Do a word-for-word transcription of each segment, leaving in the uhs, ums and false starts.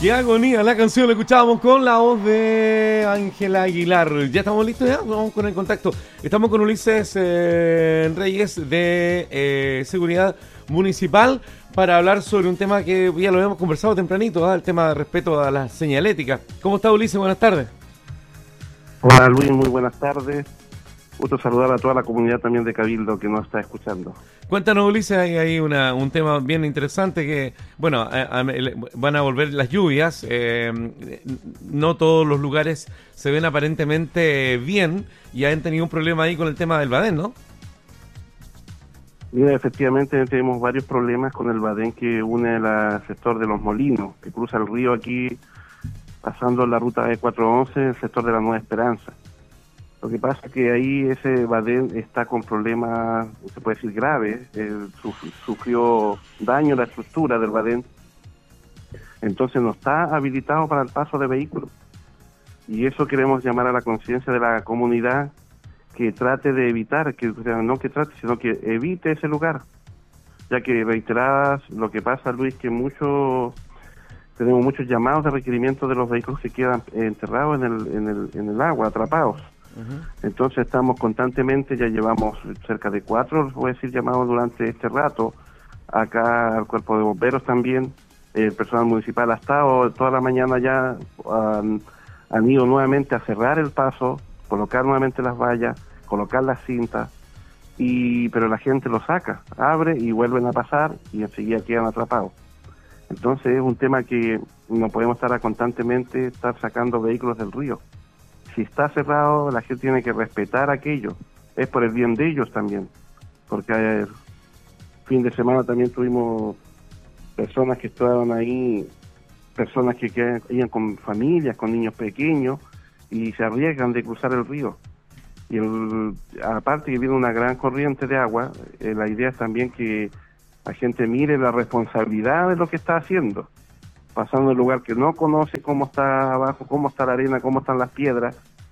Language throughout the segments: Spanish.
Qué agonía, la canción la escuchábamos con la voz de Ángela Aguilar. ¿Ya estamos listos? Ya vamos con el contacto. Estamos con Ulises eh, Reyes de eh, Seguridad Municipal para hablar sobre un tema que ya lo habíamos conversado tempranito, ¿eh? El tema de respeto a la señalética. ¿Cómo está, Ulises? Buenas tardes. Hola, Luis, muy buenas tardes. Gusto saludar a toda la comunidad también de Cabildo que nos está escuchando. Cuéntanos, Ulises, hay ahí una, un tema bien interesante que, bueno, a, a, van a volver las lluvias, eh, no todos los lugares se ven aparentemente bien y han tenido un problema ahí con el tema del Badén, ¿no? Mira, efectivamente tenemos varios problemas con el Badén que une el sector de Los Molinos, que cruza el río aquí, pasando la ruta E cuatrocientos once, el sector de la Nueva Esperanza. Lo que pasa es que ahí ese Badén está con problemas, se puede decir graves, eh, sufrió daño la estructura del Badén, entonces no está habilitado para el paso de vehículos. Y eso queremos llamar a la conciencia de la comunidad que trate de evitar, que no que trate, sino que evite ese lugar, ya que reiteradas, lo que pasa, Luis, que muchos tenemos muchos llamados de requerimiento de los vehículos que quedan enterrados en el, en el, en el agua, atrapados. Uh-huh. Entonces estamos constantemente, ya llevamos cerca de cuatro, voy a decir, llamados durante este rato, acá al cuerpo de bomberos también, el personal municipal ha estado toda la mañana ya, han, han ido nuevamente a cerrar el paso, colocar nuevamente las vallas, colocar las cintas, y pero la gente lo saca, abre y vuelven a pasar y enseguida quedan atrapados. Entonces es un tema que no podemos estar constantemente estar sacando vehículos del río. Si está cerrado, la gente tiene que respetar aquello. Es por el bien de ellos también. Porque el fin de semana también tuvimos personas que estaban ahí, personas que, que iban con familias, con niños pequeños, y se arriesgan de cruzar el río. Y el, aparte que viene una gran corriente de agua, eh, la idea es también que la gente mire la responsabilidad de lo que está haciendo. Pasando en un lugar que no conoce cómo está abajo, cómo está la arena, cómo están las piedras,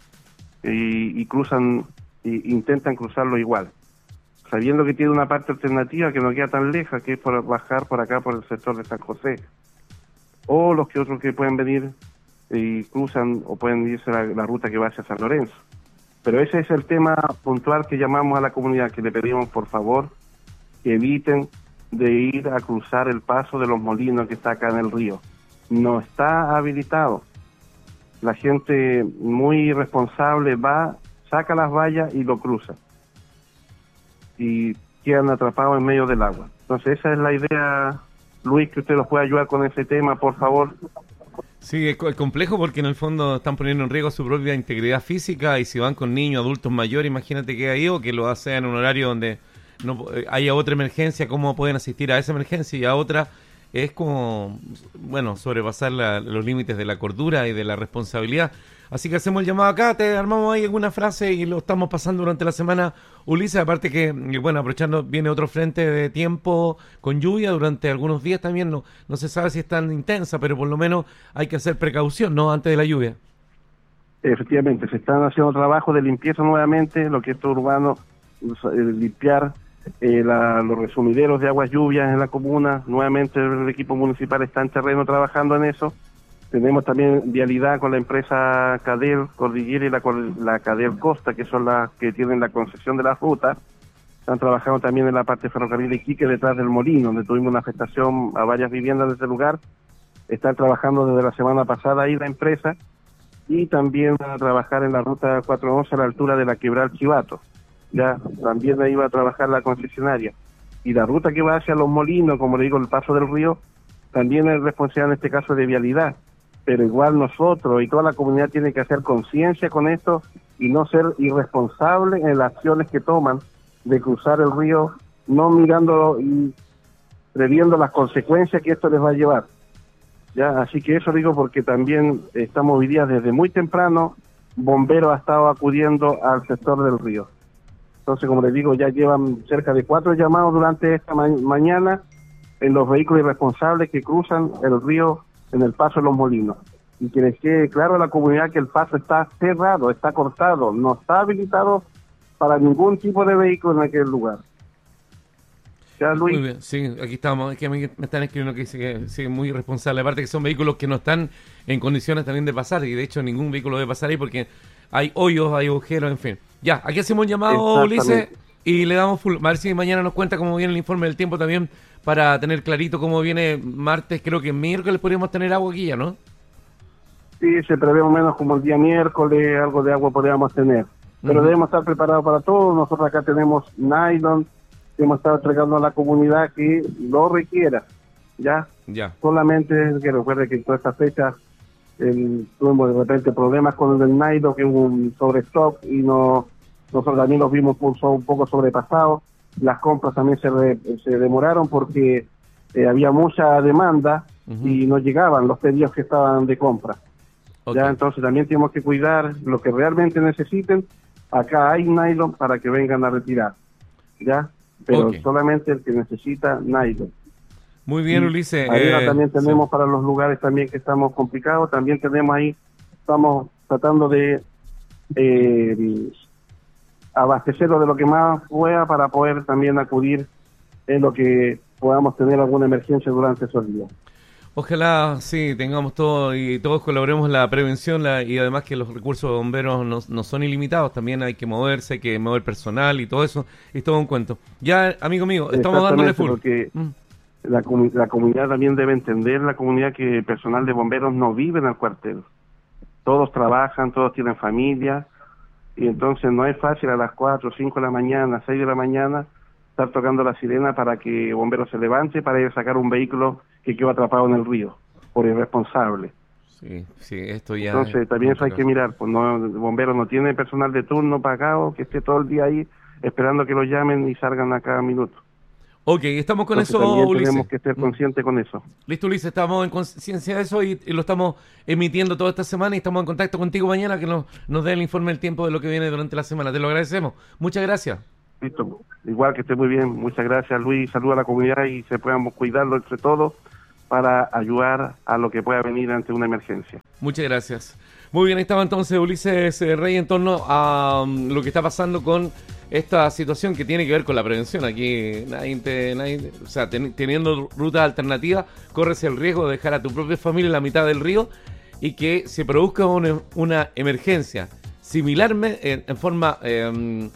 y, y cruzan, y intentan cruzarlo igual, sabiendo que tiene una parte alternativa que no queda tan lejos, que es por bajar por acá por el sector de San José, o los que otros que pueden venir y cruzan, o pueden irse la, la ruta que va hacia San Lorenzo. Pero ese es el tema puntual que llamamos a la comunidad, que le pedimos por favor que eviten de ir a cruzar el paso de Los Molinos que está acá en el río. No está habilitado. La gente muy irresponsable va, saca las vallas y lo cruza. Y quedan atrapados en medio del agua. Entonces esa es la idea, Luis, que usted nos pueda ayudar con ese tema, por favor. Sí, es complejo porque en el fondo están poniendo en riesgo su propia integridad física y si van con niños, adultos mayores, imagínate que ahí o que lo hacen en un horario donde no haya otra emergencia, cómo pueden asistir a esa emergencia y a otra. Es como, bueno, sobrepasar la, los límites de la cordura y de la responsabilidad. Así que hacemos el llamado acá, te armamos ahí alguna frase y lo estamos pasando durante la semana, Ulises. Aparte que, bueno, aprovechando, viene otro frente de tiempo con lluvia durante algunos días también. No, no se sabe si es tan intensa, pero por lo menos hay que hacer precaución, ¿no? Antes de la lluvia. Efectivamente, se están haciendo trabajos de limpieza nuevamente, lo que es urbano, limpiar Eh, la, los resumideros de aguas lluvias en la comuna. Nuevamente el equipo municipal está en terreno trabajando en eso. Tenemos también vialidad con la empresa Cadel Cordillera y la, la Cadel Costa, que son las que tienen la concesión de la ruta. Están trabajando también en la parte ferrocarril de Iquique, detrás del molino, donde tuvimos una afectación a varias viviendas de ese lugar. Están trabajando desde la semana pasada ahí la empresa, y también van a trabajar en la ruta cuatrocientos once a la altura de la Quebrada Chivato. Ya también ahí va a trabajar la concesionaria. Y la ruta que va hacia Los Molinos, como le digo, el paso del río, también es responsabilidad en este caso de vialidad. Pero igual nosotros y toda la comunidad tiene que hacer conciencia con esto y no ser irresponsable en las acciones que toman de cruzar el río, no mirándolo y previendo las consecuencias que esto les va a llevar. Ya, así que eso digo porque también estamos hoy día desde muy temprano, bomberos ha estado acudiendo al sector del río. Entonces, como les digo, ya llevan cerca de cuatro llamados durante esta ma- mañana en los vehículos irresponsables que cruzan el río en el paso de Los Molinos. Y que les quede claro a la comunidad que el paso está cerrado, está cortado, no está habilitado para ningún tipo de vehículo en aquel lugar. Ya, Luis. Muy bien, sí, aquí estamos. Es que a mí me están escribiendo que dice que sí, muy irresponsable. Aparte que son vehículos que no están en condiciones también de pasar, y de hecho ningún vehículo debe pasar ahí porque hay hoyos, hay agujeros, en fin. Ya, aquí hacemos un llamado, Ulises, y le damos full. A ver si mañana nos cuenta cómo viene el informe del tiempo también, para tener clarito cómo viene martes. Creo que miércoles podríamos tener agua aquí ya, ¿no? Sí, se prevé más o menos como el día miércoles, algo de agua podríamos tener. Pero uh-huh. debemos estar preparados para todo. Nosotros acá tenemos nylon, hemos estado entregando a la comunidad que lo requiera. ¿Ya? Ya. Solamente que recuerde que en toda esta fecha el, tuvimos de repente problemas con el nylon, que hubo un sobrestock y no, nosotros también los vimos un, un poco sobrepasados. Las compras también se, re, se demoraron porque eh, había mucha demanda uh-huh. y no llegaban los pedidos que estaban de compra. Okay. Ya, entonces también tenemos que cuidar lo que realmente necesiten. Acá hay nylon para que vengan a retirar, ¿ya? Pero okay. solamente el que necesita nylon. Muy bien, Ulises. Ahora eh, también tenemos sí. para los lugares también que estamos complicados, también tenemos ahí, estamos tratando de eh, abastecerlo de lo que más pueda para poder también acudir en lo que podamos tener alguna emergencia durante esos días. Ojalá, sí, tengamos todo y todos colaboremos en la prevención la, y además que los recursos de bomberos no, no son ilimitados, también hay que moverse, hay que mover personal y todo eso, es todo un cuento. Ya, amigo mío, estamos dándole full. Porque mm. la, comu- la comunidad también debe entender, la comunidad, que el personal de bomberos no vive en el cuartel. Todos trabajan, todos tienen familia, y entonces no es fácil a las cuatro, cinco de la mañana, seis de la mañana, estar tocando la sirena para que bomberos se levante para ir a sacar un vehículo que quedó atrapado en el río, por irresponsable. Sí, sí, esto ya... Entonces también eso hay que mirar, pues no, el bombero no tiene personal de turno pagado que esté todo el día ahí esperando que lo llamen y salgan a cada minuto. Ok, estamos con Entonces, eso, también Ulises. Tenemos que ser conscientes con eso. Listo, Ulises, estamos en conciencia de eso y, y lo estamos emitiendo toda esta semana y estamos en contacto contigo mañana que nos, nos dé el informe del tiempo de lo que viene durante la semana. Te lo agradecemos. Muchas gracias. Listo, igual, que esté muy bien. Muchas gracias, Luis. Saluda a la comunidad y se podamos cuidarlo entre todos para ayudar a lo que pueda venir ante una emergencia. Muchas gracias. Muy bien, ahí estaba entonces Ulises Rey en torno a um, lo que está pasando con esta situación que tiene que ver con la prevención. Aquí nadie, te, nadie o sea, ten, teniendo rutas alternativas, corres el riesgo de dejar a tu propia familia en la mitad del río y que se produzca una, una emergencia similar en, en forma eh,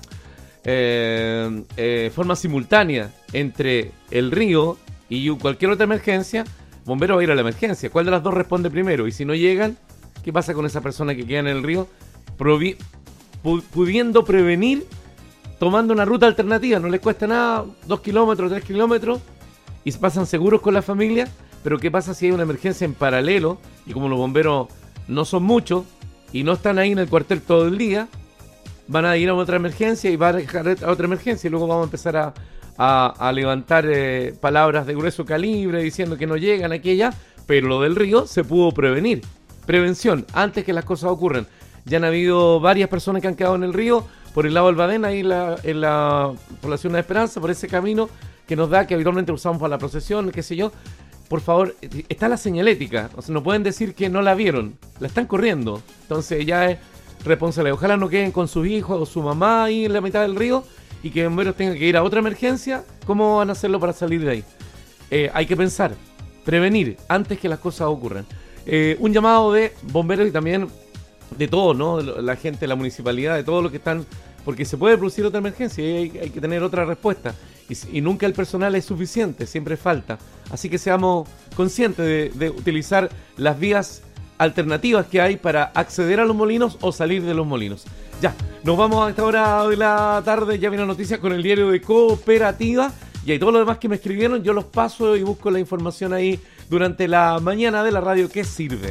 eh, eh, forma simultánea entre el río y cualquier otra emergencia. Bombero va a ir a la emergencia. ¿Cuál de las dos responde primero? Y si no llegan, ¿qué pasa con esa persona que queda en el río? Provi- pu- pudiendo prevenir, tomando una ruta alternativa. No les cuesta nada, dos kilómetros, tres kilómetros, y se pasan seguros con la familia. Pero ¿qué pasa si hay una emergencia en paralelo? Y como los bomberos no son muchos y no están ahí en el cuartel todo el día, van a ir a otra emergencia y van a dejar a otra emergencia y luego vamos a empezar a, a, a levantar eh, palabras de grueso calibre diciendo que no llegan aquí y allá. Pero lo del río se pudo prevenir. Prevención, antes que las cosas ocurran. Ya han habido varias personas que han quedado en el río, por el lado del Badén, ahí en la, en la población de Esperanza, por ese camino que nos da, que habitualmente usamos para la procesión, qué sé yo. Por favor, está la señalética, o sea, no pueden decir que no la vieron, la están corriendo. Entonces ya es responsable. Ojalá no queden con sus hijos o su mamá ahí en la mitad del río y que bomberos tengan que ir a otra emergencia. ¿Cómo van a hacerlo para salir de ahí? Eh, hay que pensar, prevenir antes que las cosas ocurran. Eh, un llamado de bomberos y también de todos, ¿no? De la gente, de la municipalidad, de todos los que están, porque se puede producir otra emergencia y hay, hay que tener otra respuesta. Y, y nunca el personal es suficiente, siempre falta. Así que seamos conscientes de, de utilizar las vías alternativas que hay para acceder a los molinos o salir de los molinos. Ya, nos vamos a esta hora de la tarde, ya viene noticias con el diario de Cooperativa. Y hay todo lo demás que me escribieron, yo los paso y busco la información ahí durante la mañana de la radio que sirve.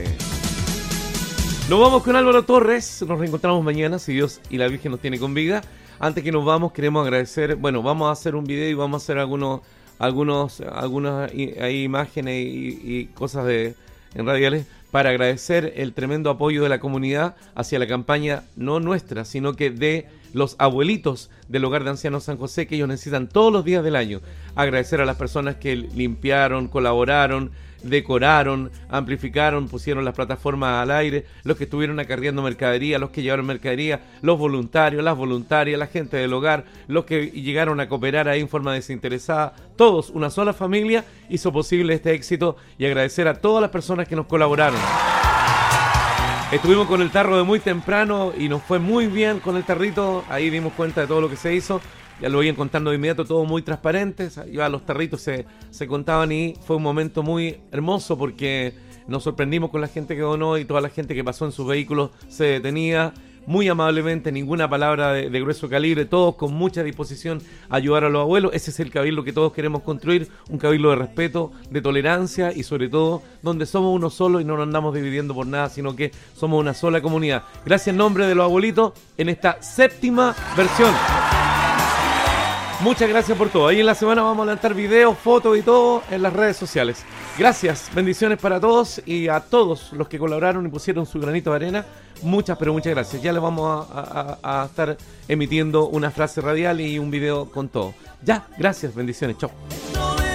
Nos vamos con Álvaro Torres, nos reencontramos mañana, si Dios y la Virgen nos tiene con vida. Antes que nos vamos, queremos agradecer, bueno, vamos a hacer un video y vamos a hacer algunos, algunos, algunas hay imágenes y, y cosas de en radiales para agradecer el tremendo apoyo de la comunidad hacia la campaña, no nuestra, sino que de los abuelitos del Hogar de Ancianos San José, que ellos necesitan todos los días del año. Agradecer a las personas que limpiaron, colaboraron, decoraron, amplificaron, pusieron las plataformas al aire, los que estuvieron acarreando mercadería, los que llevaron mercadería, los voluntarios, las voluntarias, la gente del hogar, los que llegaron a cooperar ahí en forma desinteresada. Todos, una sola familia, hizo posible este éxito, y agradecer a todas las personas que nos colaboraron. Estuvimos con el tarro de muy temprano y nos fue muy bien con el tarrito. Ahí dimos cuenta de todo lo que se hizo. Ya lo iban contando de inmediato, todo muy transparente. Ya los tarritos se, se contaban y fue un momento muy hermoso porque nos sorprendimos con la gente que donó y toda la gente que pasó en sus vehículos se detenía muy amablemente, ninguna palabra de, de grueso calibre, todos con mucha disposición a ayudar a los abuelos. Ese es el cabildo que todos queremos construir, un cabildo de respeto, de tolerancia y sobre todo donde somos uno solo y no nos andamos dividiendo por nada, sino que somos una sola comunidad. Gracias en nombre de los abuelitos en esta séptima versión. Muchas gracias por todo. Ahí en la semana vamos a lanzar videos, fotos y todo en las redes sociales. Gracias, bendiciones para todos y a todos los que colaboraron y pusieron su granito de arena. Muchas, pero muchas gracias. Ya les vamos a, a, a estar emitiendo una frase radial y un video con todo. Ya, gracias, bendiciones, chao.